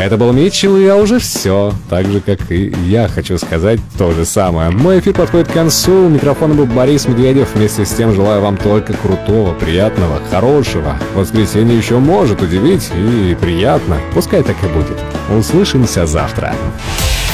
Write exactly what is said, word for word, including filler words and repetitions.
Это был Митчелл, и я уже все. Так же, как и я хочу сказать то же самое. Мой эфир подходит к концу. У микрофона был Борис Медведев. Вместе с тем желаю вам только крутого, приятного, хорошего. Воскресенье еще может удивить и приятно. Пускай так и будет. Услышимся завтра.